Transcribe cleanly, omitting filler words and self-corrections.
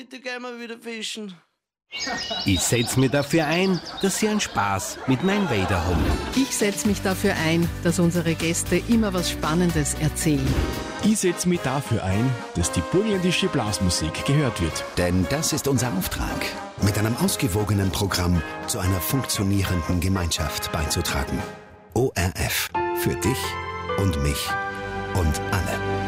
bitte gehen wir wieder fischen. Ich setz mich dafür ein, dass Sie einen Spaß mit meinem Vader haben. Ich setze mich dafür ein, dass unsere Gäste immer was Spannendes erzählen. Ich setze mich dafür ein, dass die burgenländische Blasmusik gehört wird. Denn das ist unser Auftrag, mit einem ausgewogenen Programm zu einer funktionierenden Gemeinschaft beizutragen. ORF. Für dich und mich und alle.